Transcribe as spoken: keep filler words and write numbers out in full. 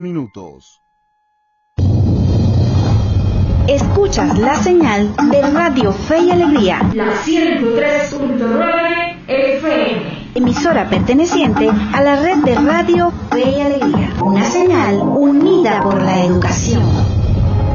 minutos. Escuchas la señal de Radio Fe y Alegría, la ciento tres punto nueve F M, emisora perteneciente a la red de Radio Fe y Alegría, una señal unida por la educación.